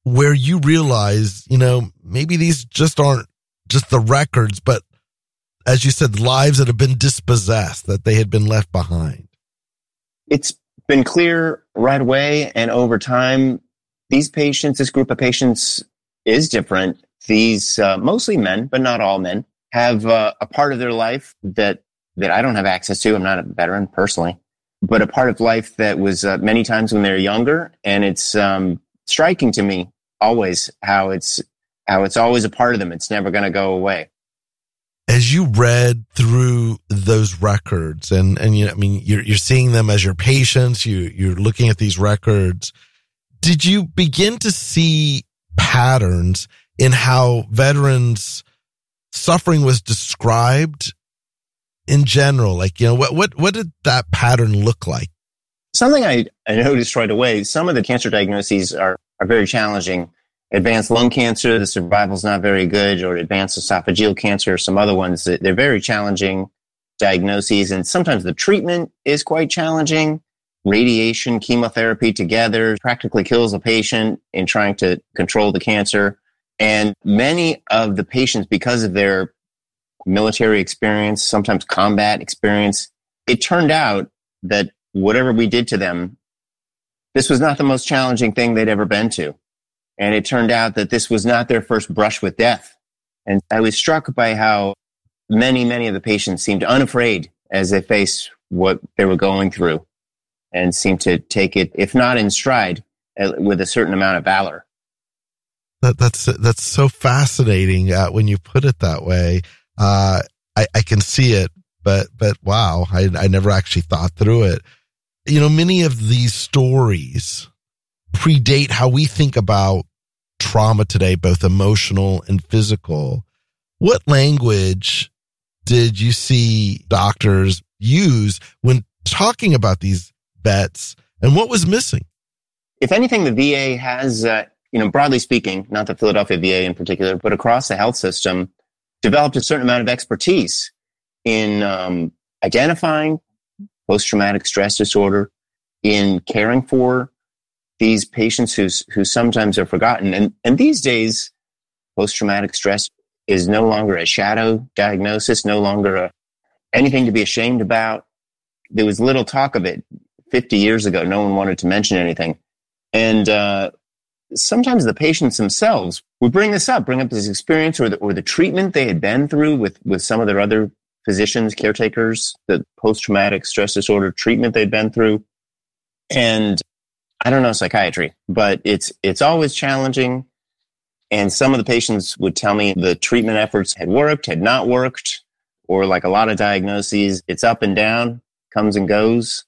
where you realize, maybe these just aren't just the records, but as you said, lives that have been dispossessed, that they had been left behind? It's been clear right away, and over time, this group of patients is different. These, mostly men, but not all men, have a part of their life that I don't have access to. I'm not a veteran personally, but a part of life that was many times when they were younger. And it's striking to me always how it's always a part of them. It's never going to go away. As you read through those records and you're seeing them as your patients, you're looking at these records, did you begin to see patterns in how veterans' suffering was described in general? Like, what did that pattern look like? Something I noticed right away, some of the cancer diagnoses are very challenging. Advanced lung cancer, the survival's not very good, or advanced esophageal cancer, or some other ones, they're very challenging diagnoses. And sometimes the treatment is quite challenging. Radiation, chemotherapy together practically kills a patient in trying to control the cancer. And many of the patients, because of their military experience, sometimes combat experience, it turned out that whatever we did to them, this was not the most challenging thing they'd ever been to. And it turned out that this was not their first brush with death. And I was struck by how many of the patients seemed unafraid as they faced what they were going through, and seemed to take it, if not in stride, with a certain amount of valor. That's so fascinating when you put it that way. I can see it, but wow, I never actually thought through it. Many of these stories predate how we think about trauma today, both emotional and physical. What language did you see doctors use when talking about these vets, and what was missing? If anything, the VA has, broadly speaking, not the Philadelphia VA in particular, but across the health system, developed a certain amount of expertise in identifying post-traumatic stress disorder, in caring for these patients who sometimes are forgotten. And these days, post-traumatic stress is no longer a shadow diagnosis, no longer anything to be ashamed about. There was little talk of it 50 years ago. No one wanted to mention anything. And sometimes the patients themselves would bring up this experience or the treatment they had been through with some of their other physicians, caretakers, the post-traumatic stress disorder treatment they'd been through. And I don't know psychiatry, but it's always challenging. And some of the patients would tell me the treatment efforts had worked, had not worked, or like a lot of diagnoses, it's up and down, comes and goes,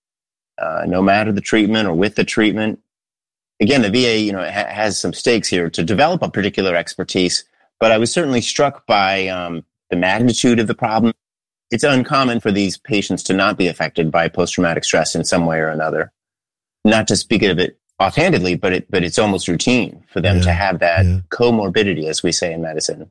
no matter the treatment or with the treatment. Again, the VA, has some stakes here to develop a particular expertise, but I was certainly struck by the magnitude of the problem. It's uncommon for these patients to not be affected by post-traumatic stress in some way or another. Not to speak of it offhandedly, but it's almost routine for them to have that comorbidity, as we say in medicine.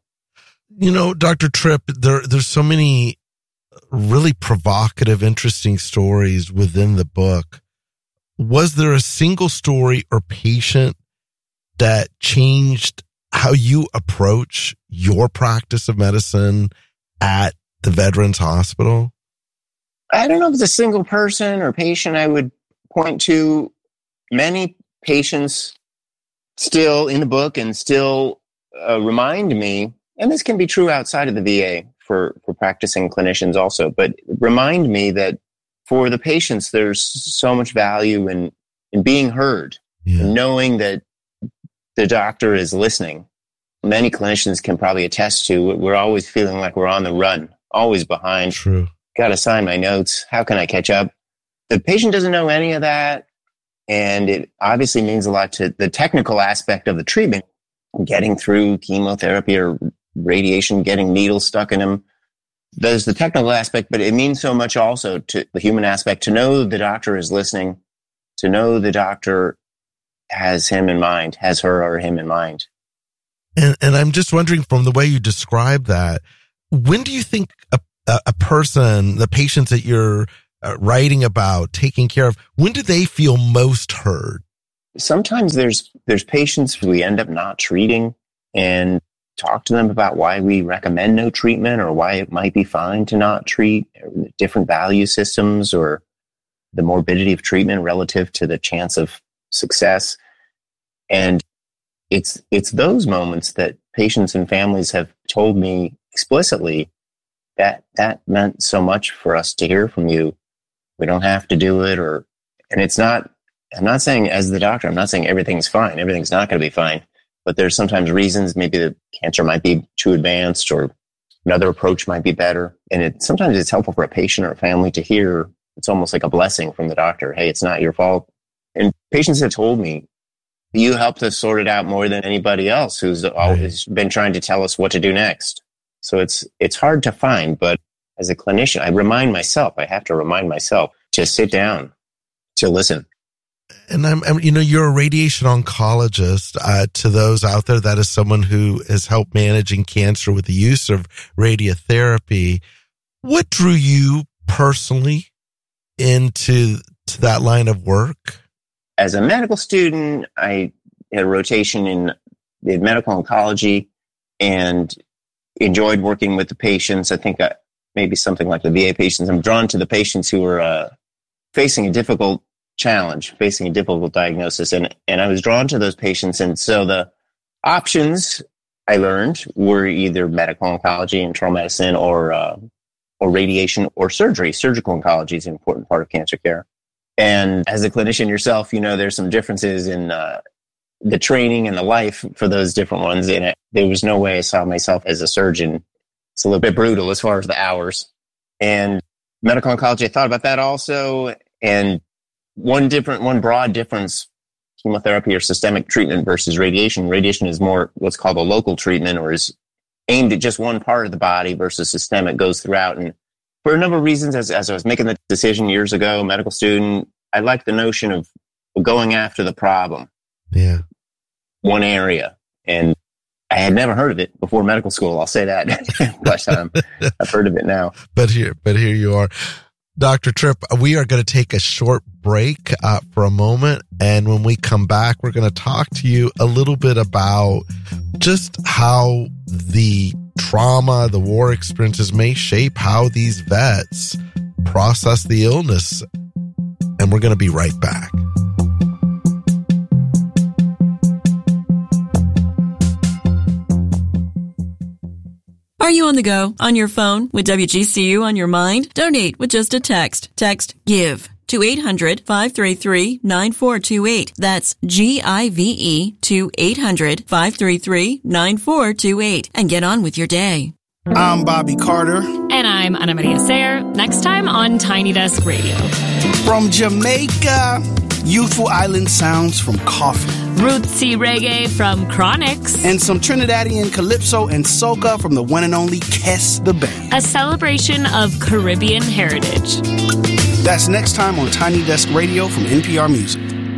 Dr. Tripp, there's so many really provocative, interesting stories within the book. Was there a single story or patient that changed how you approach your practice of medicine at the Veterans Hospital? I don't know if it's a single person or patient. I would point to many patients still in the book and still remind me, and this can be true outside of the VA for practicing clinicians also, but remind me that for the patients, there's so much value in being heard, and knowing that the doctor is listening. Many clinicians can probably attest to, we're always feeling like we're on the run, always behind. True. Got to sign my notes. How can I catch up? The patient doesn't know any of that. And it obviously means a lot to the technical aspect of the treatment, getting through chemotherapy or radiation, getting needles stuck in them. There's the technical aspect, but it means so much also to the human aspect, to know the doctor is listening, to know the doctor has him in mind, has her or him in mind. And I'm just wondering, from the way you describe that, when do you think a person, the patients that you're writing about, taking care of, when do they feel most heard? sometimes there's patients who we end up not treating and talk to them about why we recommend no treatment or why it might be fine to not treat, different value systems or the morbidity of treatment relative to the chance of success. And it's those moments that patients and families have told me explicitly that meant so much for us to hear from you. We don't have to do it, and it's not, I'm not saying as the doctor, I'm not saying everything's fine. Everything's not going to be fine. But there's sometimes reasons maybe the cancer might be too advanced or another approach might be better. And sometimes it's helpful for a patient or a family to hear. It's almost like a blessing from the doctor. Hey, it's not your fault. And patients have told me, you helped us sort it out more than anybody else who's always been trying to tell us what to do next. So it's hard to find. But as a clinician, I have to remind myself to sit down, to listen. And you're a radiation oncologist. To those out there, that is someone who has helped managing cancer with the use of radiotherapy. What drew you personally into that line of work? As a medical student, I had a rotation in medical oncology and enjoyed working with the patients. I think maybe something like the VA patients. I'm drawn to the patients who are facing a difficult challenge, facing a difficult diagnosis. And I was drawn to those patients. And so the options I learned were either medical oncology, internal medicine, or radiation or surgery. Surgical oncology is an important part of cancer care. And as a clinician yourself, there's some differences in the training and the life for those different ones. And there was no way I saw myself as a surgeon. It's a little bit brutal as far as the hours. And medical oncology, I thought about that also. And one broad difference, chemotherapy or systemic treatment versus radiation. Radiation is more what's called a local treatment, or is aimed at just one part of the body, versus systemic goes throughout. And for a number of reasons, as I was making the decision years ago, medical student, I liked the notion of going after the problem. Yeah. One area. And I had never heard of it before medical school. I'll say that. But I've heard of it now. But here you are. Dr. Tripp, we are going to take a short break for a moment. And when we come back, we're going to talk to you a little bit about just how the trauma, the war experiences may shape how these vets process the illness. And we're going to be right back. Are you on the go, on your phone, with WGCU on your mind? Donate with just a text. Text GIVE to 800-533-9428. That's GIVE to 800-533-9428. And get on with your day. I'm Bobby Carter. And I'm Ana Maria Sayer. Next time on Tiny Desk Radio. From Jamaica, youthful island sounds from Coffee. Rootsy reggae from Chronix. And some Trinidadian calypso and soca from the one and only Kes the Band. A celebration of Caribbean heritage. That's next time on Tiny Desk Radio from NPR Music.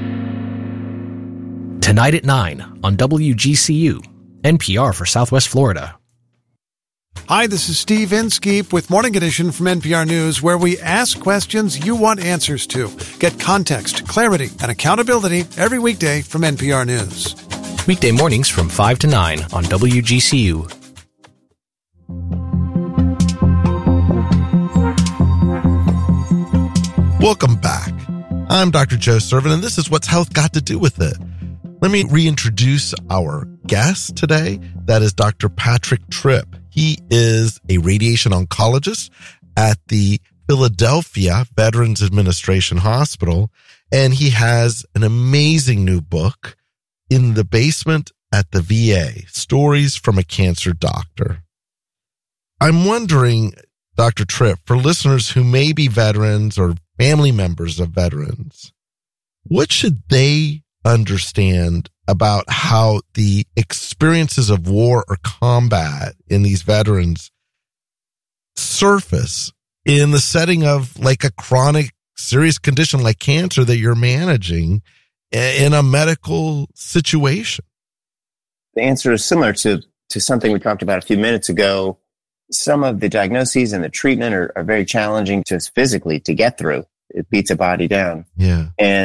Tonight at 9 on WGCU, NPR for Southwest Florida. Hi, this is Steve Inskeep with Morning Edition from NPR News, where we ask questions you want answers to. Get context, clarity, and accountability every weekday from NPR News. Weekday mornings from 5 to 9 on WGCU. Welcome back. I'm Dr. Joe Servin, and this is What's Health Got to Do with It. Let me reintroduce our guest today. That is Dr. Patrick Tripp. He is a radiation oncologist at the Philadelphia Veterans Administration Hospital, and he has an amazing new book, In the Basement at the VA, Stories from a Cancer Doctor. I'm wondering, Dr. Tripp, for listeners who may be veterans or family members of veterans, what should they understand about how the experiences of war or combat in these veterans surface in the setting of like a chronic serious condition like cancer that you're managing in a medical situation? The answer is similar to something we talked about a few minutes ago. Some of the diagnoses and the treatment are very challenging just physically to get through. It beats a body down. Yeah. And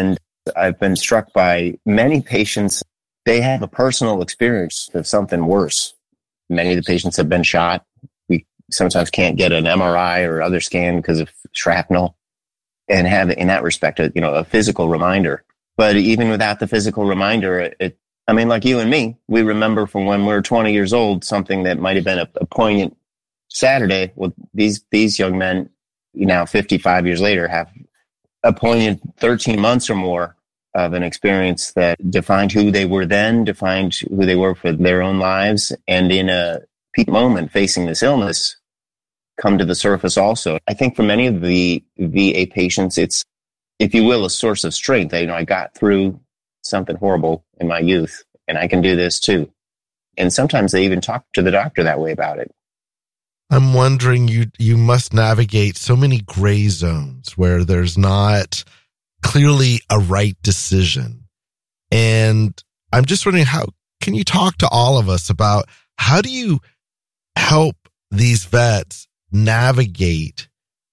I've been struck by many patients. They have a personal experience of something worse. Many of the patients have been shot. We sometimes can't get an MRI or other scan because of shrapnel, and have, in that respect, a physical reminder. But even without the physical reminder, like you and me, we remember from when we were 20 years old, something that might have been a poignant Saturday. Well, these young men, now 55 years later, have a poignant 13 months or more of an experience that defined who they were then, defined who they were for their own lives, and in a peak moment facing this illness, come to the surface also. I think for many of the VA patients, it's, if you will, a source of strength. I got through something horrible in my youth, and I can do this too. And sometimes they even talk to the doctor that way about it. I'm wondering, you must navigate so many gray zones where there's not clearly a right decision. And I'm just wondering, how can you talk to all of us about how do you help these vets navigate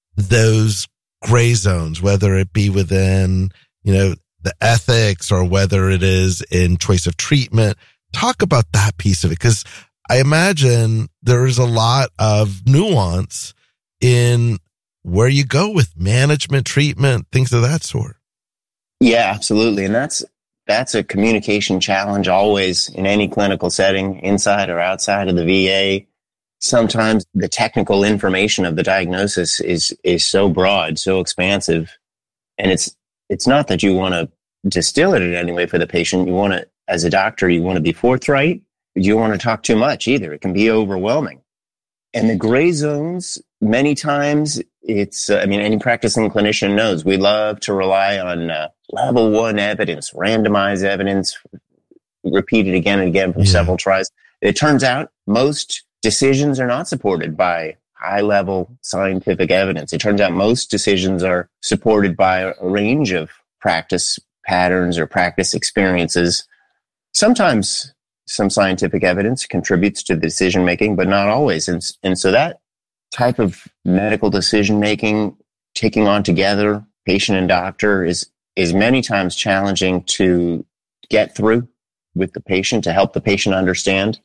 those gray zones, whether it be within, the ethics or whether it is in choice of treatment? Talk about that piece of it, because I imagine there is a lot of nuance in where you go with management, treatment, things of that sort. Yeah, absolutely. And that's a communication challenge always in any clinical setting, inside or outside of the VA. Sometimes the technical information of the diagnosis is so broad, so expansive. And it's not that you want to distill it in any way for the patient. You want to, as a doctor, you want to be forthright. You don't want to talk too much either. It can be overwhelming. And the gray zones, many times it's, any practicing clinician knows we love to rely on level 1 evidence, randomized evidence, repeated again and again from several tries. It turns out most decisions are not supported by high-level scientific evidence. It turns out most decisions are supported by a range of practice patterns or practice experiences. Sometimes some scientific evidence contributes to the decision-making, but not always. And so that type of medical decision-making, taking on together patient and doctor, is many times challenging to get through with the patient, to help the patient understand.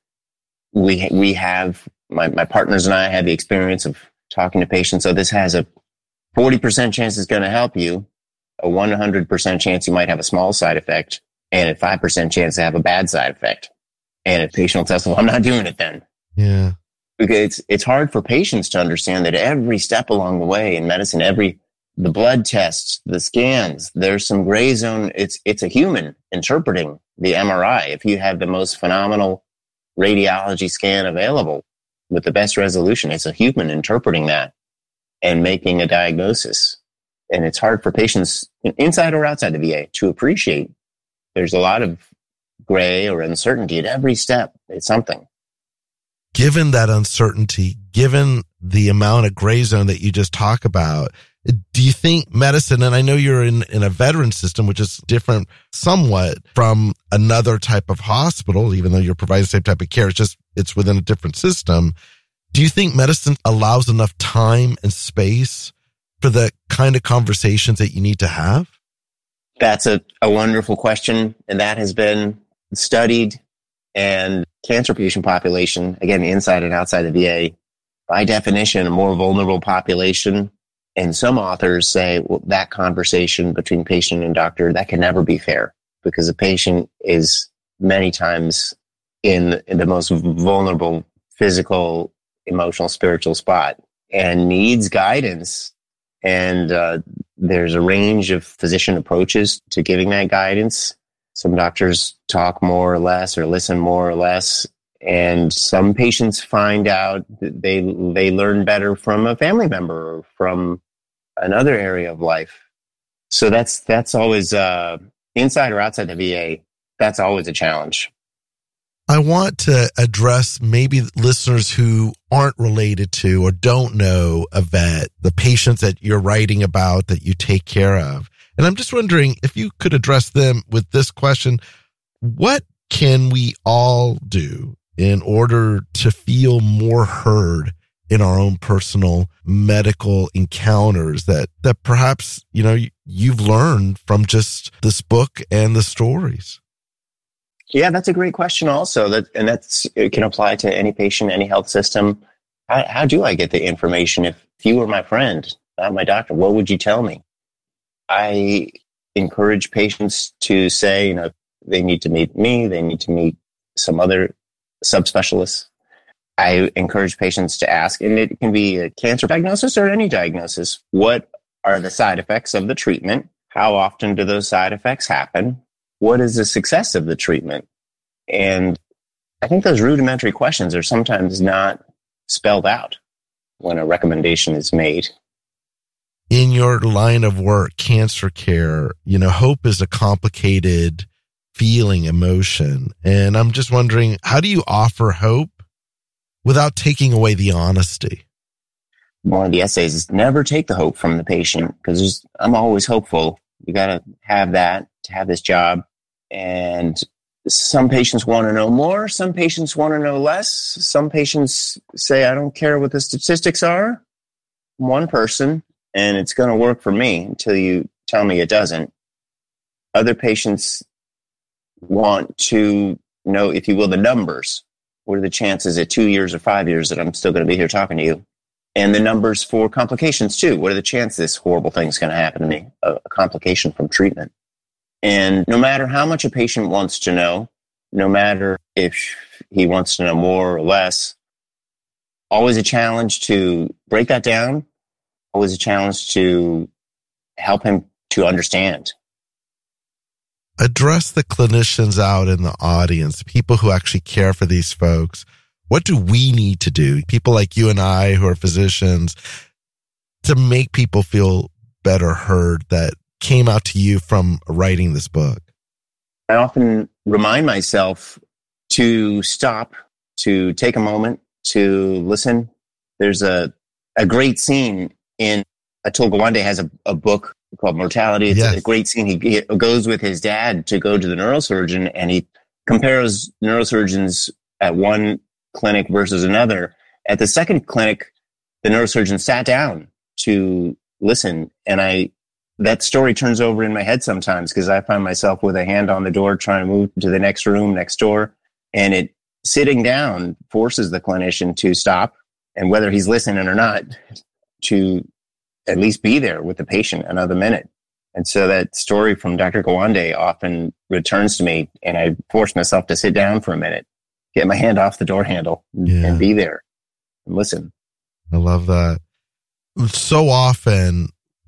We have, my partners and I had the experience of talking to patients. So this has a 40% chance it's going to help you, a 100% chance you might have a small side effect, and a 5% chance to have a bad side effect. And if patient will tell us, well, I'm not doing it then. Yeah. Because it's hard for patients to understand that every step along the way in medicine, the blood tests, the scans, there's some gray zone. It's a human interpreting the MRI. If you have the most phenomenal radiology scan available with the best resolution, it's a human interpreting that and making a diagnosis. And it's hard for patients inside or outside the VA to appreciate. There's a lot of gray or uncertainty at every step. It's something. Given that uncertainty, given the amount of gray zone that you just talk about, do you think medicine, and I know you're in a veteran system, which is different somewhat from another type of hospital, even though you're providing the same type of care, it's within a different system. Do you think medicine allows enough time and space for the kind of conversations that you need to have? That's a wonderful question, and that has been studied. And cancer patient population, again, inside and outside the VA, by definition, a more vulnerable population. And some authors say, well, that conversation between patient and doctor, that can never be fair, because the patient is many times in the most vulnerable physical, emotional, spiritual spot and needs guidance. And there's a range of physician approaches to giving that guidance. Some doctors talk more or less or listen more or less. And some patients find out that they learn better from a family member or from another area of life. So that's always, inside or outside the VA, that's always a challenge. I want to address maybe listeners who aren't related to or don't know a vet, the patients that you're writing about that you take care of. And I'm just wondering if you could address them with this question: what can we all do in order to feel more heard in our own personal medical encounters that perhaps, you've learned from just this book and the stories? Yeah, that's a great question also. It can apply to any patient, any health system. How do I get the information? If you were my friend, not my doctor, what would you tell me? I encourage patients to say, they need to meet me, they need to meet some other subspecialists. I encourage patients to ask, and it can be a cancer diagnosis or any diagnosis, what are the side effects of the treatment? How often do those side effects happen? What is the success of the treatment? And I think those rudimentary questions are sometimes not spelled out when a recommendation is made. In your line of work, cancer care, hope is a complicated feeling, emotion. And I'm just wondering, how do you offer hope without taking away the honesty? One of the essays is never take the hope from the patient, because I'm always hopeful. You got to have that to have this job. And some patients want to know more. Some patients want to know less. Some patients say, I don't care what the statistics are. I'm one person, and it's going to work for me until you tell me it doesn't. Other patients want to know, if you will, the numbers. What are the chances at 2 years or 5 years that I'm still going to be here talking to you? And the numbers for complications too. What are the chances this horrible thing is going to happen to me? A complication from treatment. And no matter how much a patient wants to know, no matter if he wants to know more or less, always a challenge to break that down, always a challenge to help him to understand. Address the clinicians out in the audience, people who actually care for these folks. What do we need to do, people like you and I who are physicians, to make people feel better heard that came out to you from writing this book? I often remind myself to stop, to take a moment, to listen. There's a great scene in Atul Gawande has a book called Mortality. It's a great scene. He goes with his dad to go to the neurosurgeon, and he compares neurosurgeons at one clinic versus another. At the second clinic, the neurosurgeon sat down to listen, and that story turns over in my head sometimes, because I find myself with a hand on the door trying to move to the next room next door, and sitting down forces the clinician to stop, and whether he's listening or not, to at least be there with the patient another minute. And so that story from Dr. Gawande often returns to me, and I force myself to sit down for a minute, get my hand off the door handle, and be there and listen. I love that. So often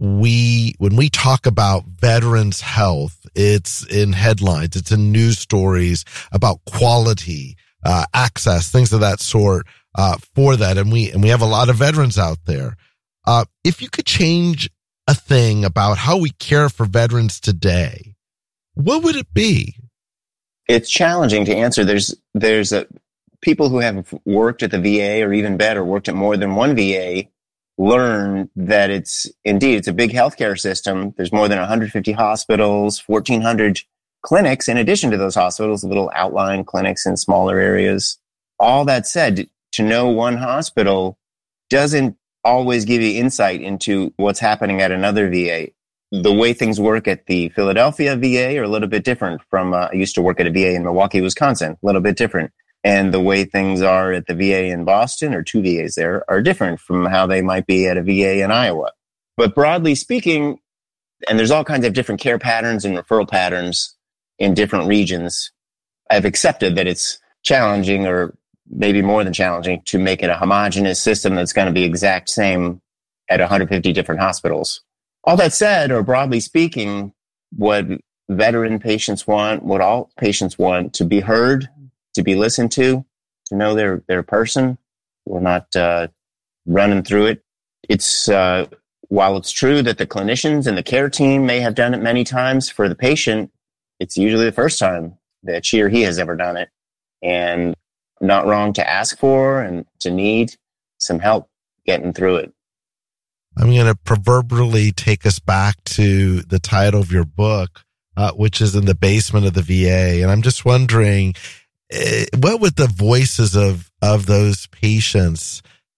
when we talk about veterans' health, it's in headlines, it's in news stories about quality, access, things of that sort, for that. And we have a lot of veterans out there. If you could change a thing about how we care for veterans today, what would it be? It's challenging to answer. There's people who have worked at the VA, or even better, worked at more than one VA, learn that it's a big healthcare system. There's more than 150 hospitals, 1,400 clinics, in addition to those hospitals, little outlying clinics in smaller areas. All that said, to know one hospital doesn't always give you insight into what's happening at another VA. The way things work at the Philadelphia VA are a little bit different from, I used to work at a VA in Milwaukee, Wisconsin, a little bit different. And the way things are at the VA in Boston, or two VAs there, are different from how they might be at a VA in Iowa. But broadly speaking, and there's all kinds of different care patterns and referral patterns in different regions, I've accepted that it's challenging, or maybe more than challenging, to make it a homogeneous system that's going to be exact same at 150 different hospitals. All that said, or broadly speaking, what veteran patients want, what all patients want, to be heard, to be listened to know they're a person. We're not running through it. It's while it's true that the clinicians and the care team may have done it many times, for the patient, it's usually the first time that she or he has ever done it. And not wrong to ask for and to need some help getting through it. I'm going to proverbially take us back to the title of your book, which is In the Basement of the VA. And I'm just wondering, what would the voices of those patients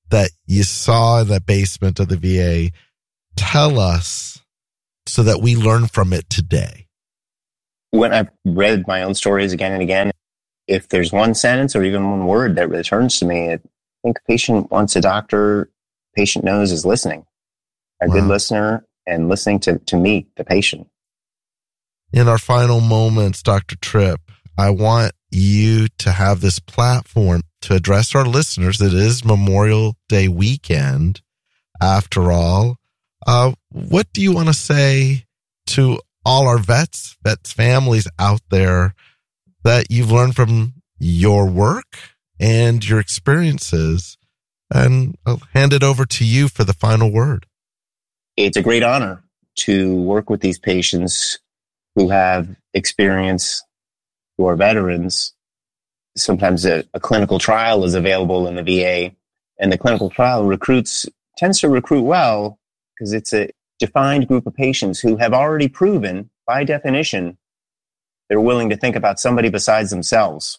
that you saw in the basement of the VA, tell us so that we learn from it today. When I've read my own stories again and again, if there's one sentence or even one word that returns to me, I think patient wants a doctor, patient knows is listening. A good listener and listening to me, the patient. In our final moments, Dr. Tripp, I want you to have this platform to address our listeners. It is Memorial Day weekend, after all. What do you want to say to all our vets families out there that you've learned from your work and your experiences? And I'll hand it over to you for the final word. It's a great honor to work with these patients who have experience, who are veterans. Sometimes a clinical trial is available in the VA, and the clinical trial tends to recruit well because it's a defined group of patients who have already proven, by definition, they're willing to think about somebody besides themselves.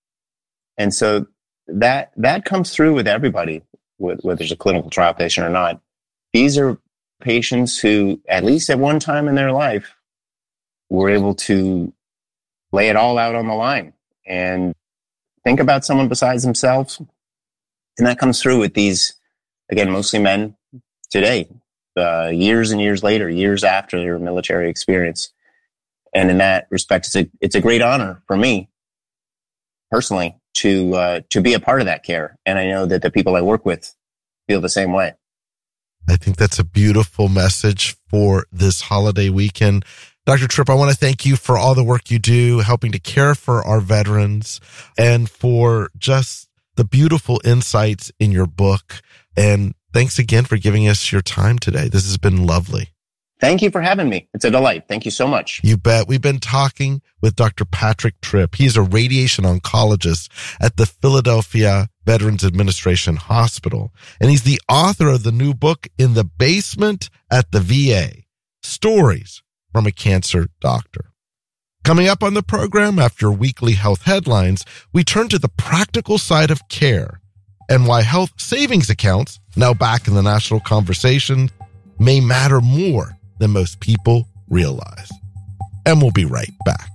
And so that comes through with everybody, whether there's a clinical trial patient or not. These are patients who, at least at one time in their life, were able to lay it all out on the line and think about someone besides themselves. And that comes through with these, again, mostly men today, years and years later, years after their military experience. And in that respect, it's a great honor for me personally to be a part of that care. And I know that the people I work with feel the same way. I think that's a beautiful message for this holiday weekend. Dr. Tripp, I want to thank you for all the work you do, helping to care for our veterans, and for just the beautiful insights in your book. And thanks again for giving us your time today. This has been lovely. Thank you for having me. It's a delight. Thank you so much. You bet. We've been talking with Dr. Patrick Tripp. He's a radiation oncologist at the Philadelphia Veterans Administration Hospital. And he's the author of the new book, In the Basement at the VA, Stories from a Cancer Doctor. Coming up on the program after weekly health headlines, we turn to the practical side of care and why health savings accounts, now back in the national conversation, may matter more than most people realize. And we'll be right back.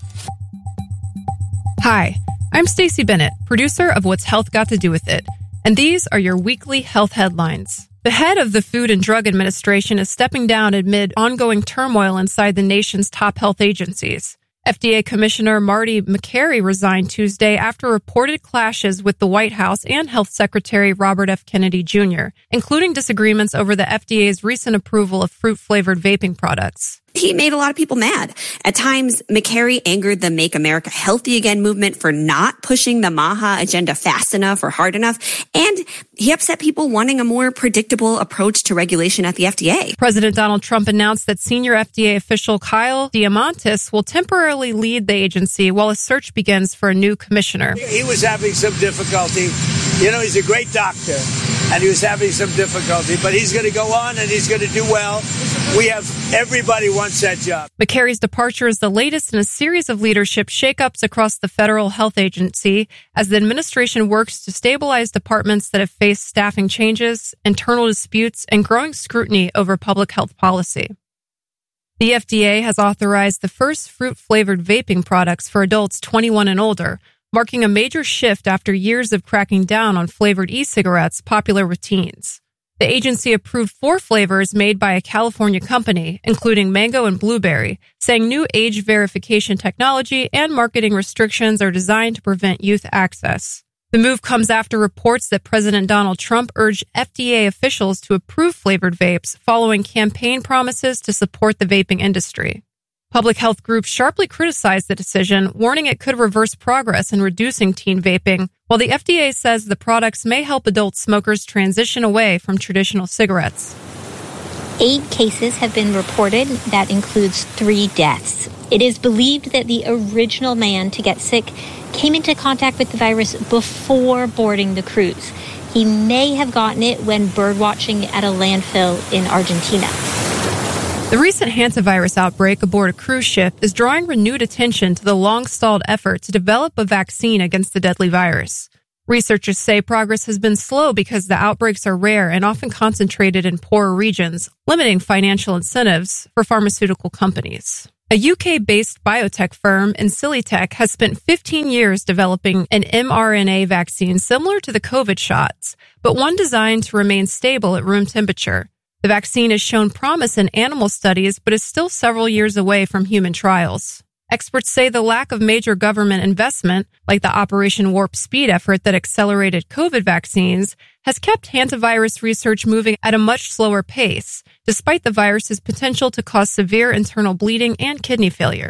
Hi, I'm Stacey Bennett, producer of What's Health Got to Do with It, and these are your weekly health headlines. The head of the Food and Drug Administration is stepping down amid ongoing turmoil inside the nation's top health agencies. FDA Commissioner Marty Makary resigned Tuesday after reported clashes with the White House and Health Secretary Robert F. Kennedy Jr., including disagreements over the FDA's recent approval of fruit-flavored vaping products. He made a lot of people mad. At times, Makary angered the Make America Healthy Again movement for not pushing the MAHA agenda fast enough or hard enough. And he upset people wanting a more predictable approach to regulation at the FDA. President Donald Trump announced that senior FDA official Kyle Diamandis will temporarily lead the agency while a search begins for a new commissioner. He was having some difficulty. You know, he's a great doctor, and he was having some difficulty, but he's going to go on and he's going to do well. Everybody wants that job. Makary's departure is the latest in a series of leadership shakeups across the federal health agency as the administration works to stabilize departments that have faced staffing changes, internal disputes, and growing scrutiny over public health policy. The FDA has authorized the first fruit-flavored vaping products for adults 21 and older, marking a major shift after years of cracking down on flavored e-cigarettes popular with teens. The agency approved 4 flavors made by a California company, including mango and blueberry, saying new age verification technology and marketing restrictions are designed to prevent youth access. The move comes after reports that President Donald Trump urged FDA officials to approve flavored vapes following campaign promises to support the vaping industry. Public health groups sharply criticized the decision, warning it could reverse progress in reducing teen vaping, while the FDA says the products may help adult smokers transition away from traditional cigarettes. 8 cases have been reported. That includes 3 deaths. It is believed that the original man to get sick came into contact with the virus before boarding the cruise. He may have gotten it when birdwatching at a landfill in Argentina. The recent hantavirus outbreak aboard a cruise ship is drawing renewed attention to the long-stalled effort to develop a vaccine against the deadly virus. Researchers say progress has been slow because the outbreaks are rare and often concentrated in poorer regions, limiting financial incentives for pharmaceutical companies. A UK-based biotech firm, InsilyTech, has spent 15 years developing an mRNA vaccine similar to the COVID shots, but one designed to remain stable at room temperature. The vaccine has shown promise in animal studies, but is still several years away from human trials. Experts say the lack of major government investment, like the Operation Warp Speed effort that accelerated COVID vaccines, has kept hantavirus research moving at a much slower pace, despite the virus's potential to cause severe internal bleeding and kidney failure.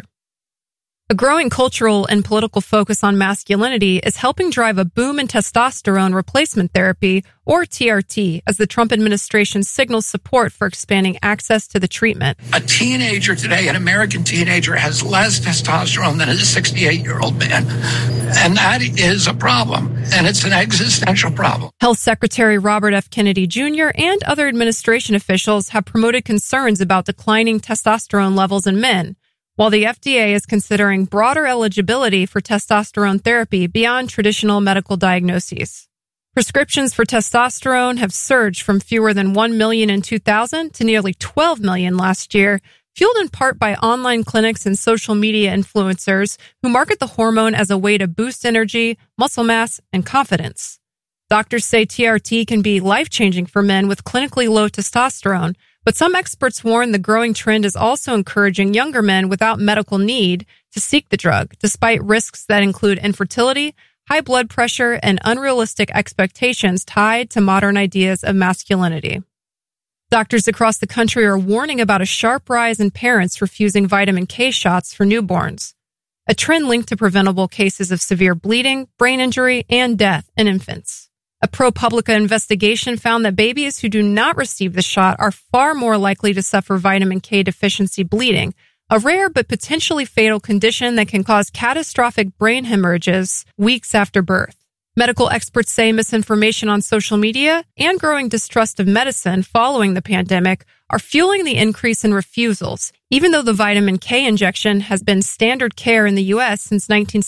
A growing cultural and political focus on masculinity is helping drive a boom in testosterone replacement therapy, or TRT, as the Trump administration signals support for expanding access to the treatment. A teenager today, an American teenager, has less testosterone than a 68-year-old man. And that is a problem, and it's an existential problem. Health Secretary Robert F. Kennedy Jr. and other administration officials have promoted concerns about declining testosterone levels in men, while the FDA is considering broader eligibility for testosterone therapy beyond traditional medical diagnoses. Prescriptions for testosterone have surged from fewer than 1 million in 2000 to nearly 12 million last year, fueled in part by online clinics and social media influencers who market the hormone as a way to boost energy, muscle mass, and confidence. Doctors say TRT can be life-changing for men with clinically low testosterone, but some experts warn the growing trend is also encouraging younger men without medical need to seek the drug, despite risks that include infertility, high blood pressure, and unrealistic expectations tied to modern ideas of masculinity. Doctors across the country are warning about a sharp rise in parents refusing vitamin K shots for newborns, a trend linked to preventable cases of severe bleeding, brain injury, and death in infants. A ProPublica investigation found that babies who do not receive the shot are far more likely to suffer vitamin K deficiency bleeding, a rare but potentially fatal condition that can cause catastrophic brain hemorrhages weeks after birth. Medical experts say misinformation on social media and growing distrust of medicine following the pandemic are fueling the increase in refusals, even though the vitamin K injection has been standard care in the U.S. since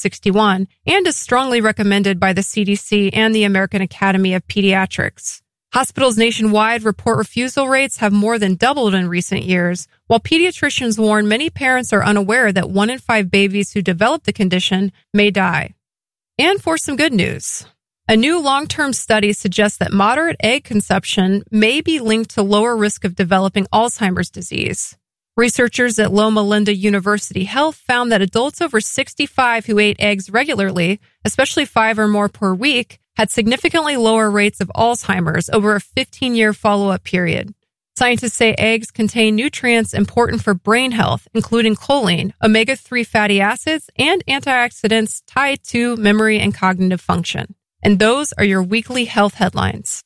1961 and is strongly recommended by the CDC and the American Academy of Pediatrics. Hospitals nationwide report refusal rates have more than doubled in recent years, while pediatricians warn many parents are unaware that 1 in 5 babies who develop the condition may die. And for some good news, a new long-term study suggests that moderate egg consumption may be linked to lower risk of developing Alzheimer's disease. Researchers at Loma Linda University Health found that adults over 65 who ate eggs regularly, especially 5 or more per week, had significantly lower rates of Alzheimer's over a 15-year follow-up period. Scientists say eggs contain nutrients important for brain health, including choline, omega-3 fatty acids, and antioxidants tied to memory and cognitive function. And those are your weekly health headlines.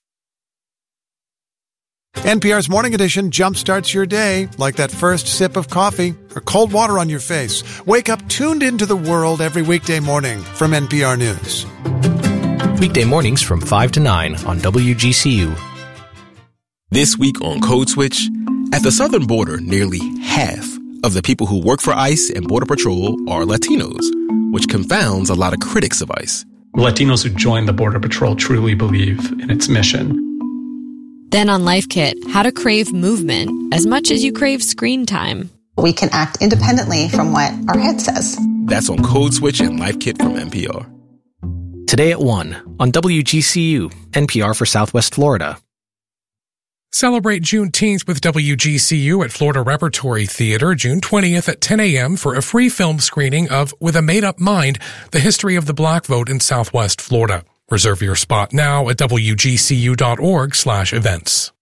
NPR's Morning Edition jumpstarts your day like that first sip of coffee or cold water on your face. Wake up tuned into the world every weekday morning from NPR News. Weekday mornings from 5 to 9 on WGCU. This week on Code Switch, at the southern border, nearly half of the people who work for ICE and Border Patrol are Latinos, which confounds a lot of critics of ICE. Latinos who join the Border Patrol truly believe in its mission. Then on Life Kit, how to crave movement as much as you crave screen time. We can act independently from what our head says. That's on Code Switch and Life Kit from NPR. Today at 1 on WGCU, NPR for Southwest Florida. Celebrate Juneteenth with WGCU at Florida Repertory Theater June 20th at 10 a.m. for a free film screening of With a Made Up Mind, The History of the Black Vote in Southwest Florida. Reserve your spot now at wgcu.org/events.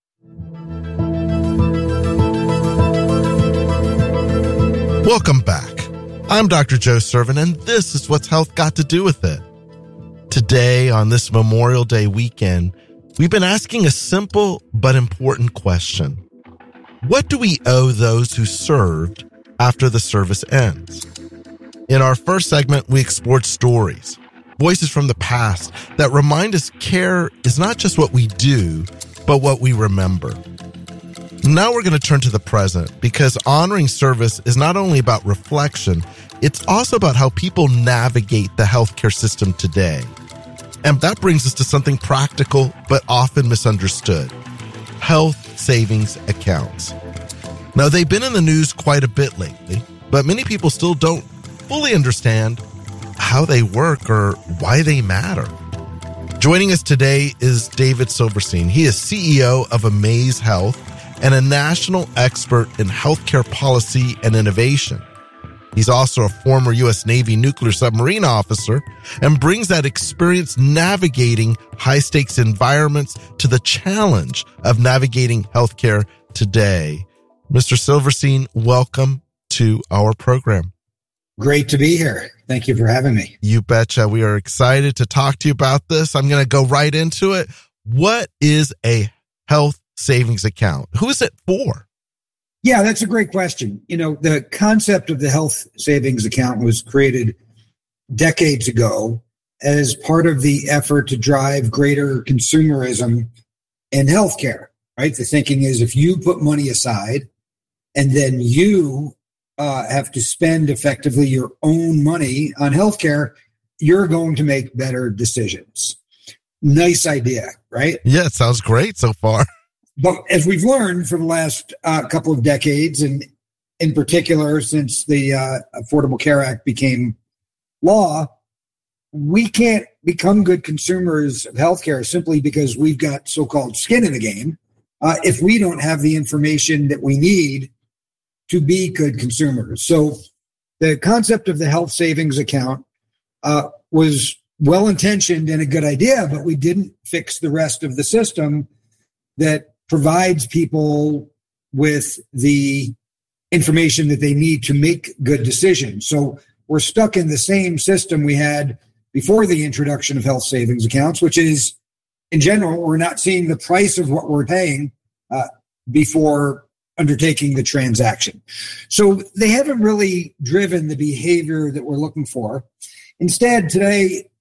Welcome back. I'm Dr. Joe Servin, and this is What's Health Got to Do with It. Today, on this Memorial Day weekend, we've been asking a simple but important question. What do we owe those who served after the service ends? In our first segment, we explored stories, voices from the past that remind us care is not just what we do, but what we remember. Now we're going to turn to the present, because honoring service is not only about reflection, it's also about how people navigate the healthcare system today. And that brings us to something practical but often misunderstood: health savings accounts. Now, they've been in the news quite a bit lately, but many people still don't fully understand how they work or why they matter. Joining us today is David Silverstein. He is CEO of Amaze Health and a national expert in healthcare policy and innovation. He's also a former U.S. Navy nuclear submarine officer and brings that experience navigating high-stakes environments to the challenge of navigating healthcare today. Mr. Silverstein, welcome to our program. Great to be here. Thank you for having me. You betcha. We are excited to talk to you about this. I'm going to go right into it. What is a health savings account? Who is it for? Yeah, that's a great question. You know, the concept of the health savings account was created decades ago as part of the effort to drive greater consumerism in healthcare, right? The thinking is if you put money aside and then you have to spend effectively your own money on healthcare, you're going to make better decisions. Nice idea, right? Yeah, it sounds great so far. But as we've learned from the last couple of decades, and in particular since the Affordable Care Act became law, we can't become good consumers of healthcare simply because we've got so-called skin in the game if we don't have the information that we need to be good consumers. So the concept of the health savings account was well-intentioned and a good idea, but we didn't fix the rest of the system that provides people with the information that they need to make good decisions. So we're stuck in the same system we had before the introduction of health savings accounts, which is, in general, we're not seeing the price of what we're paying before undertaking the transaction. So they haven't really driven the behavior that we're looking for. Instead, today,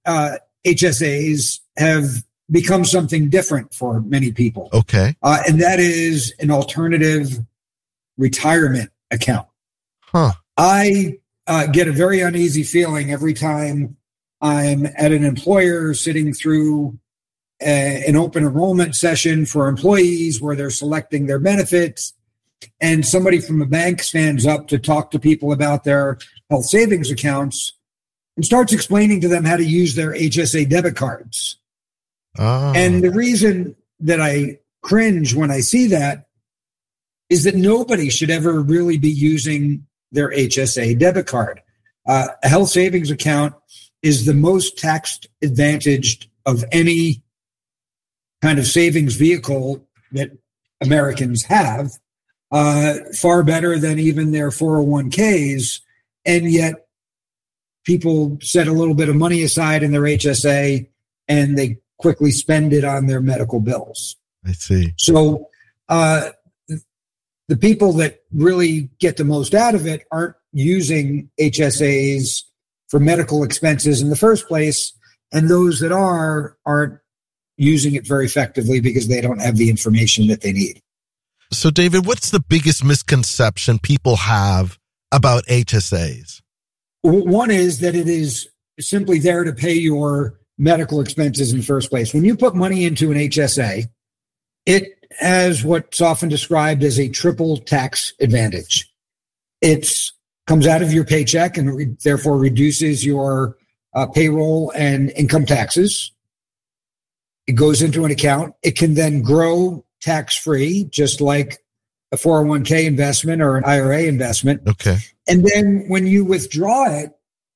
HSAs have become something different for many people. Okay. And that is an alternative retirement account. Huh. I get a very uneasy feeling every time I'm at an employer sitting through an open enrollment session for employees where they're selecting their benefits, and somebody from a bank stands up to talk to people about their health savings accounts and starts explaining to them how to use their HSA debit cards. Oh. And the reason that I cringe when I see that is that nobody should ever really be using their HSA debit card. A health savings account is the most tax advantaged of any kind of savings vehicle that Americans have, far better than even their 401ks. And yet people set a little bit of money aside in their HSA and they quickly spend it on their medical bills. I see. So the people that really get the most out of it aren't using HSAs for medical expenses in the first place. And those that aren't using it very effectively because they don't have the information that they need. So, David, what's the biggest misconception people have about HSAs? One is that it is simply there to pay your medical expenses in the first place. When you put money into an HSA, it has what's often described as a triple tax advantage. It comes out of your paycheck and therefore reduces your payroll and income taxes. It goes into an account. It can then grow tax-free, just like a 401k investment or an IRA investment. Okay. And then when you withdraw it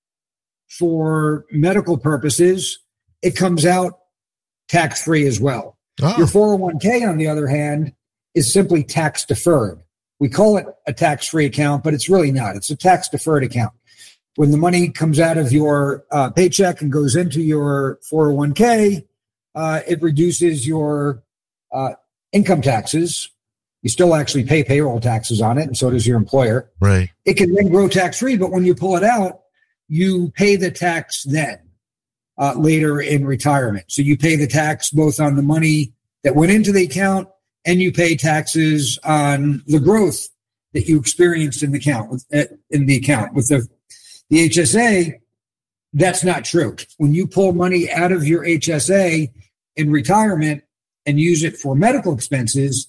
for medical purposes, it comes out tax-free as well. Oh. Your 401k, on the other hand, is simply tax-deferred. We call it a tax-free account, but it's really not. It's a tax-deferred account. When the money comes out of your paycheck and goes into your 401k, it reduces your income taxes. You still actually pay payroll taxes on it, and so does your employer. Right. It can then grow tax-free, but when you pull it out, you pay the tax then, later in retirement. So you pay the tax both on the money that went into the account, and you pay taxes on the growth that you experienced in the account. With the HSA, That's not true. When you pull money out of your HSA in retirement and use it for medical expenses,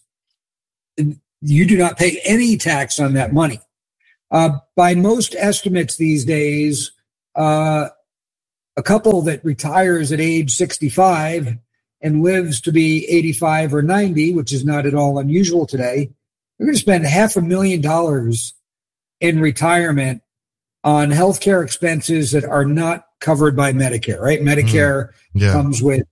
you do not pay any tax on that money. By most estimates these days, a couple that retires at age 65 and lives to be 85 or 90, which is not at all unusual today, they're going to spend $500,000 in retirement on healthcare expenses that are not covered by Medicare, right? Medicare comes with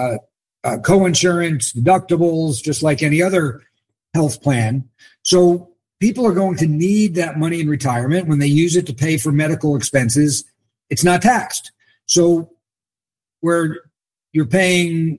co-insurance, deductibles, just like any other health plan. So people are going to need that money in retirement. When they use it to pay for medical expenses, it's not taxed. So where you're paying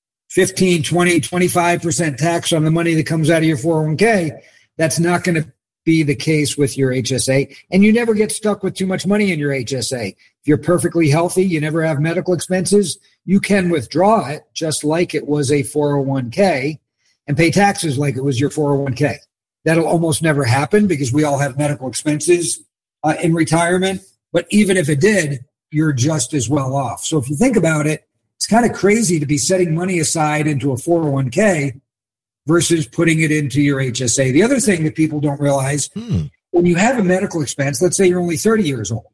15, 20, 25% tax on the money that comes out of your 401k, that's not going to be the case with your HSA. And you never get stuck with too much money in your HSA. If you're perfectly healthy, you never have medical expenses, you can withdraw it just like it was a 401k and pay taxes like it was your 401k. That'll almost never happen because we all have medical expenses in retirement. But even if it did, you're just as well off. So if you think about it, it's kind of crazy to be setting money aside into a 401k versus putting it into your HSA. The other thing that people don't realize, when you have a medical expense, let's say you're only 30 years old,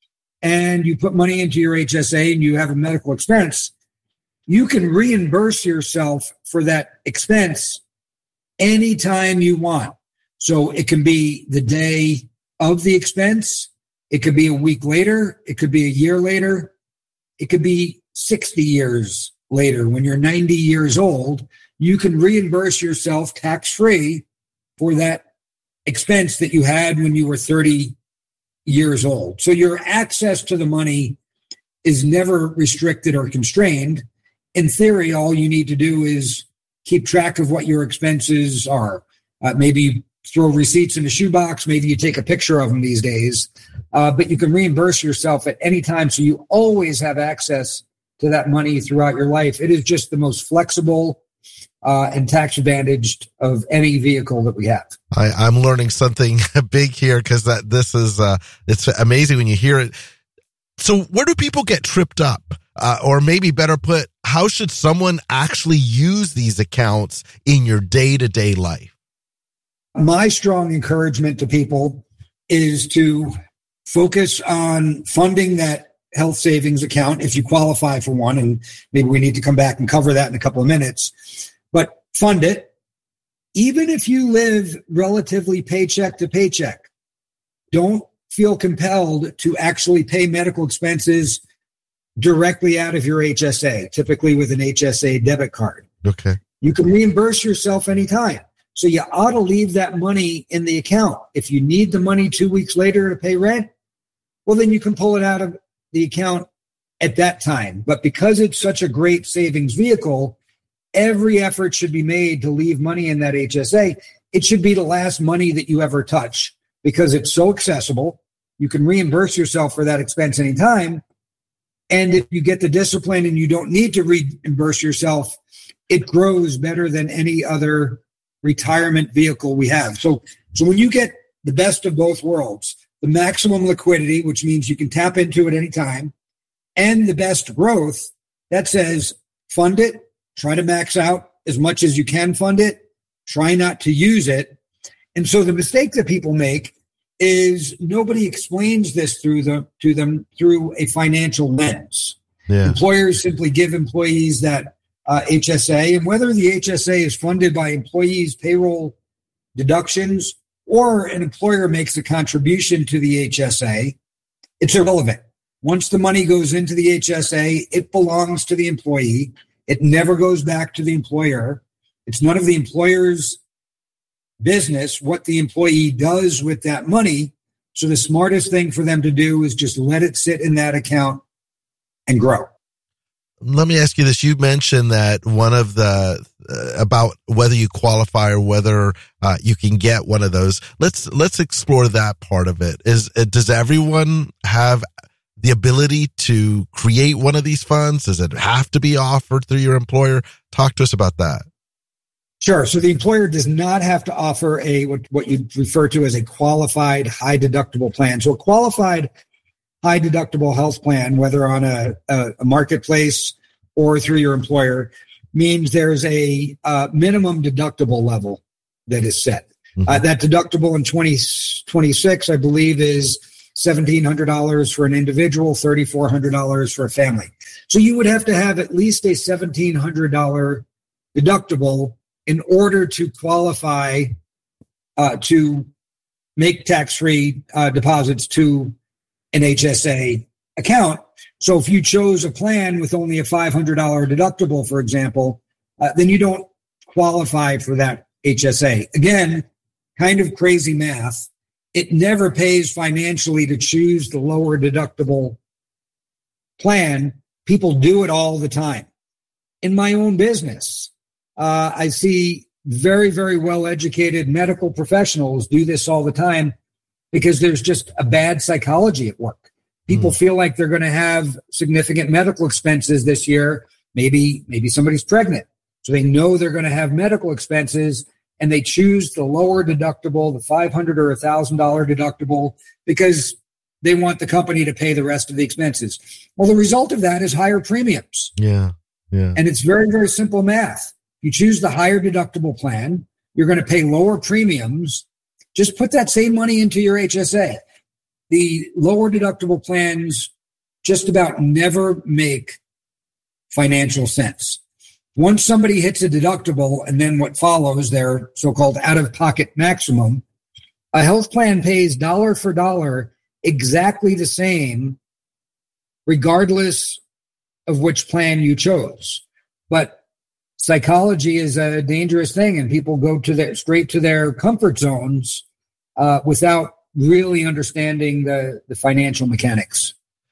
and you put money into your HSA and you have a medical expense, you can reimburse yourself for that expense anytime you want. So it can be the day of the expense. It could be a week later. It could be a year later. It could be 60 years later. When you're 90 years old, you can reimburse yourself tax-free for that expense that you had when you were 30 years old. So your access to the money is never restricted or constrained. In theory, all you need to do is keep track of what your expenses are. Maybe you throw receipts in a shoebox. Maybe you take a picture of them these days. But you can reimburse yourself at any time. So you always have access to that money throughout your life. It is just the most flexible and tax advantaged of any vehicle that we have. I'm learning something big here because this is it's amazing when you hear it. So where do people get tripped up? Or maybe better put, how should someone actually use these accounts in your day-to-day life? My strong encouragement to people is to focus on funding that health savings account if you qualify for one, and maybe we need to come back and cover that in a couple of minutes. But fund it. Even if you live relatively paycheck to paycheck, don't feel compelled to actually pay medical expenses directly out of your HSA, typically with an HSA debit card. Okay. You can reimburse yourself anytime. So you ought to leave that money in the account. If you need the money 2 weeks later to pay rent, well, then you can pull it out of the account at that time. But because it's such a great savings vehicle, every effort should be made to leave money in that HSA. It should be the last money that you ever touch because it's so accessible. You can reimburse yourself for that expense anytime. And if you get the discipline and you don't need to reimburse yourself, it grows better than any other retirement vehicle we have. So when you get the best of both worlds, the maximum liquidity, which means you can tap into it anytime, and the best growth, that says fund it, try to max out as much as you can fund it, try not to use it. And so the mistake that people make is nobody explains this to them through a financial lens. Yeah. Employers simply give employees that HSA, and whether the HSA is funded by employees' payroll deductions or an employer makes a contribution to the HSA, it's irrelevant. Once the money goes into the HSA, it belongs to the employee. It never goes back to the employer. It's none of the employer's business what the employee does with that money. So the smartest thing for them to do is just let it sit in that account and grow. Let me ask you this. You mentioned that one of the about whether you qualify or whether you can get one of those. Let's explore that part of it. Does everyone have the ability to create one of these funds? Does it have to be offered through your employer? Talk to us about that. Sure. So the employer does not have to offer what you refer to as a qualified high deductible plan. So a qualified high deductible health plan, whether on a marketplace or through your employer, means there's a minimum deductible level that is set. That deductible in 2026, I believe, is $1,700 for an individual, $3,400 for a family. So you would have to have at least a $1,700 deductible in order to qualify to make tax-free deposits to an HSA account. So if you chose a plan with only a $500 deductible, for example, then you don't qualify for that HSA. Again, kind of crazy math. It never pays financially to choose the lower deductible plan. People do it all the time. In my own business, I see very, very well-educated medical professionals do this all the time because there's just a bad psychology at work. People feel like they're going to have significant medical expenses this year. Maybe somebody's pregnant. So they know they're going to have medical expenses, and they choose the lower deductible, the $500 or $1,000 deductible, because they want the company to pay the rest of the expenses. Well, the result of that is higher premiums. Yeah. And it's very, very simple math. You choose the higher deductible plan, you're going to pay lower premiums. Just put that same money into your HSA. The lower deductible plans just about never make financial sense. Once somebody hits a deductible and then what follows, their so-called out-of-pocket maximum, a health plan pays dollar for dollar exactly the same, regardless of which plan you chose. But psychology is a dangerous thing, and people go straight to their comfort zones without really understanding the financial mechanics.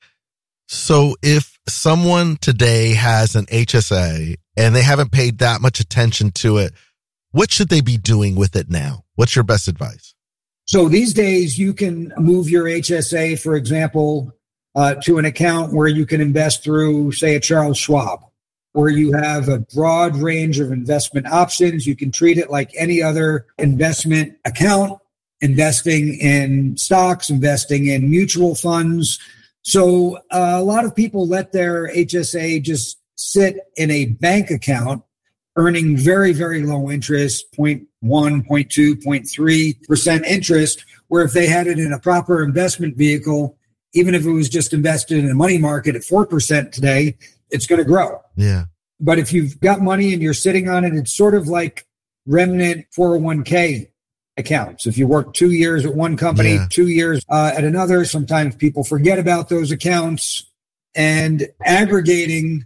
So if someone today has an HSA and they haven't paid that much attention to it, what should they be doing with it now? What's your best advice? So these days you can move your HSA, for example, to an account where you can invest through, say, a Charles Schwab, where you have a broad range of investment options. You can treat it like any other investment account, investing in stocks, investing in mutual funds. So a lot of people let their HSA just sit in a bank account, earning very, very low interest, 0.1, 0.2, 0.3% interest, where if they had it in a proper investment vehicle, even if it was just invested in a money market at 4% today, it's going to grow. Yeah. But if you've got money and you're sitting on it, it's sort of like remnant 401k accounts. If you work 2 years at one company, 2 years at another, sometimes people forget about those accounts, and aggregating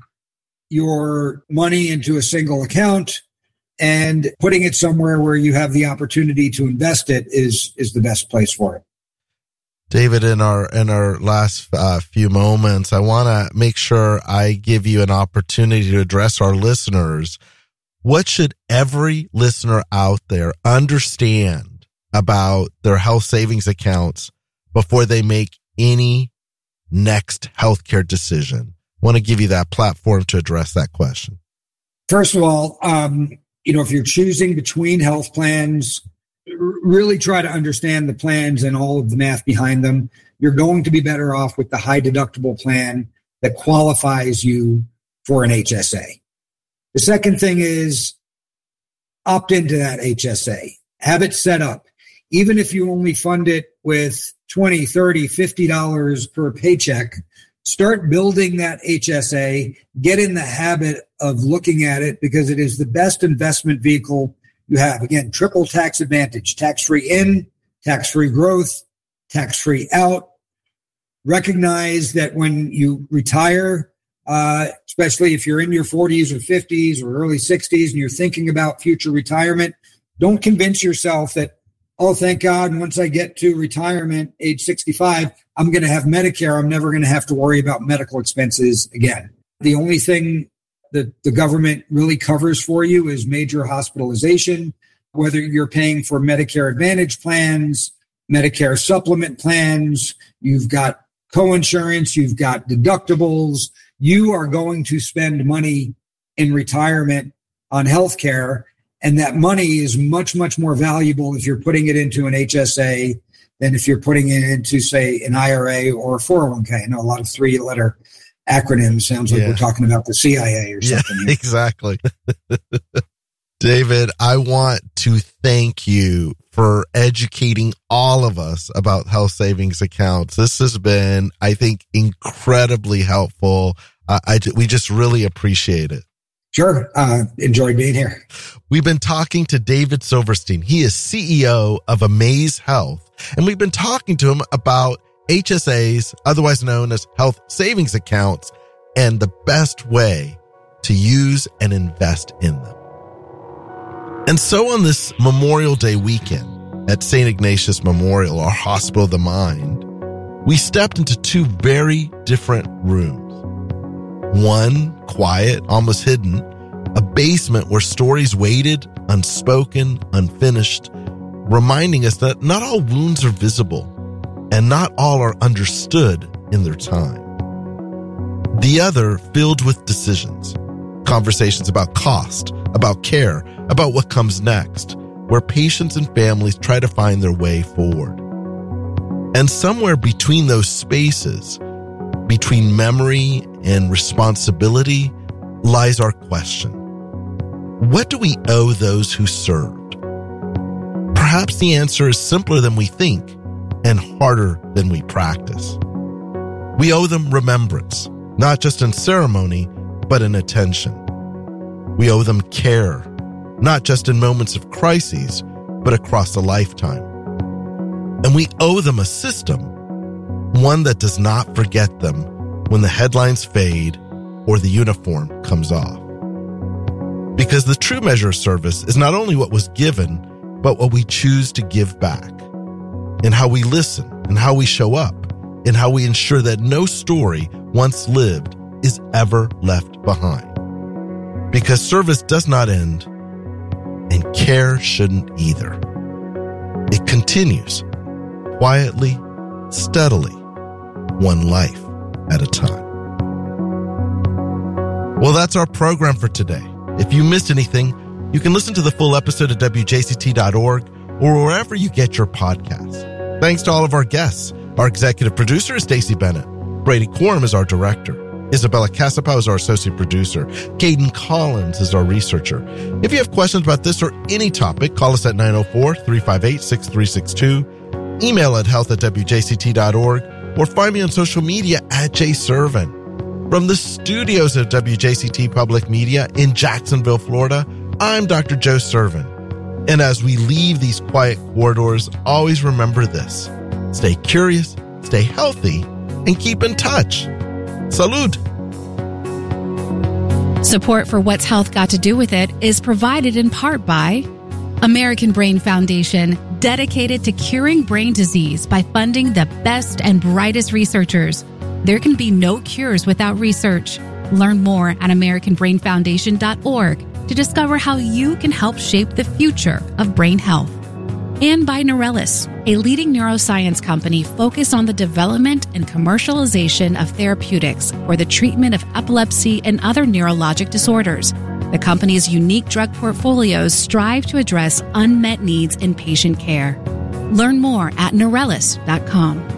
your money into a single account and putting it somewhere where you have the opportunity to invest it is the best place for it. David, in our last few moments, I want to make sure I give you an opportunity to address our listeners. What should every listener out there understand about their health savings accounts before they make any next healthcare decision? I want to give you that platform to address that question. First of all, if you're choosing between health plans, really try to understand the plans and all of the math behind them. You're going to be better off with the high deductible plan that qualifies you for an HSA. The second thing is opt into that HSA. Have it set up. Even if you only fund it with $20, $30, $50 per paycheck, start building that HSA. Get in the habit of looking at it because it is the best investment vehicle you have. Again, triple tax advantage, tax-free in, tax-free growth, tax-free out. Recognize that when you retire, especially if you're in your 40s or 50s or early 60s and you're thinking about future retirement, don't convince yourself that, oh, thank God, once I get to retirement, age 65, I'm going to have Medicare. I'm never going to have to worry about medical expenses again. The only thing that the government really covers for you is major hospitalization, whether you're paying for Medicare Advantage plans, Medicare supplement plans, you've got coinsurance, you've got deductibles. You are going to spend money in retirement on healthcare, and that money is much, much more valuable if you're putting it into an HSA than if you're putting it into, say, an IRA or a 401k. I know a lot of three-letter acronyms. Sounds like we're talking about the CIA or something. Yeah, exactly. David, I want to thank you for educating all of us about health savings accounts. This has been, I think, incredibly helpful. We just really appreciate it. Sure. Enjoyed being here. We've been talking to David Silverstein. He is CEO of Amaze Health, and we've been talking to him about HSAs, otherwise known as health savings accounts, and the best way to use and invest in them. And so on this Memorial Day weekend at St. Ignatius Memorial, our Hospital of the Mind, we stepped into two very different rooms. One, quiet, almost hidden, a basement where stories waited, unspoken, unfinished, reminding us that not all wounds are visible and not all are understood in their time. The other filled with decisions, conversations about cost, about care, about what comes next, where patients and families try to find their way forward. And somewhere between those spaces, between memory and responsibility, lies our question. What do we owe those who served? Perhaps the answer is simpler than we think and harder than we practice. We owe them remembrance, not just in ceremony, but in attention. We owe them care, not just in moments of crises, but across a lifetime. And we owe them a system, one that does not forget them when the headlines fade or the uniform comes off. Because the true measure of service is not only what was given, but what we choose to give back, in how we listen, and how we show up, and how we ensure that no story once lived is ever left behind. Because service does not end, and care shouldn't either. It continues, quietly, steadily, one life at a time. Well, that's our program for today. If you missed anything, you can listen to the full episode at WJCT.org or wherever you get your podcasts. Thanks to all of our guests. Our executive producer is Stacey Bennett. Brady Quorum is our director. Isabella Casapow is our associate producer. Caden Collins is our researcher. If you have questions about this or any topic, call us at 904-358-6362, email at health@WJCT.org, or find me on social media at jservin. From the studios of WJCT Public Media in Jacksonville, Florida, I'm Dr. Joe Servin. And as we leave these quiet corridors, always remember this. Stay curious, stay healthy, and keep in touch. Salud. Support for What's Health Got to Do with It is provided in part by American Brain Foundation, dedicated to curing brain disease by funding the best and brightest researchers. There can be no cures without research. Learn more at AmericanBrainFoundation.org to discover how you can help shape the future of brain health. And by Neurelis, a leading neuroscience company focused on the development and commercialization of therapeutics for the treatment of epilepsy and other neurologic disorders. The company's unique drug portfolios strive to address unmet needs in patient care. Learn more at Neurelis.com.